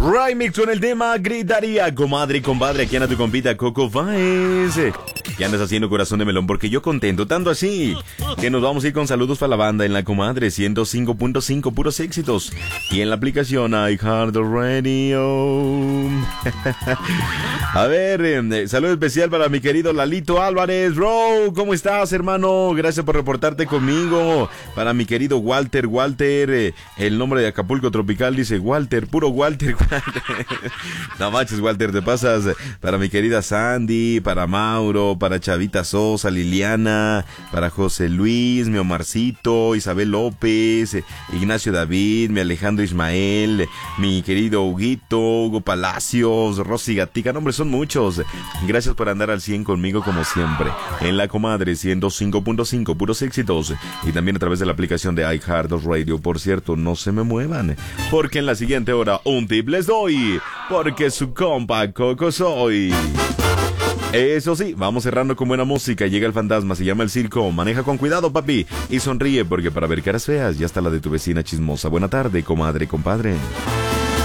Remix con el tema gritaría, comadre y compadre, aquí anda tu compita Coco Fáez. ¿Qué andas haciendo, corazón de melón? Porque yo contento, tanto así que nos vamos a ir con saludos para la banda en la comadre 105.5, puros éxitos. Y en la aplicación iHeartRadio. A ver, saludo especial para mi querido Lalito Álvarez. Bro, ¿cómo estás, hermano? Gracias por reportarte conmigo. Para mi querido Walter, el nombre de Acapulco Tropical dice Walter, puro Walter. No manches, Walter, te pasas. Para mi querida Sandy, para Mauro, para Chavita Sosa, Liliana, para José Luis, mi Omarcito, Isabel López, Ignacio David, mi Alejandro Ismael, mi querido Huguito, Hugo Palacios, Rosy Gatica. No, hombre, son muchos. Gracias por andar al 100 conmigo como siempre. En la comadre 105.5, puros éxitos. Y también a través de la aplicación de iHeartRadio. Por cierto, no se me muevan, porque en la siguiente hora un tip les doy, porque su compa Coco soy. Eso sí, vamos cerrando con buena música. Llega el fantasma, se llama El Circo. Maneja con cuidado, papi, y sonríe, porque para ver caras feas ya está la de tu vecina chismosa. Buena tarde, comadre, compadre.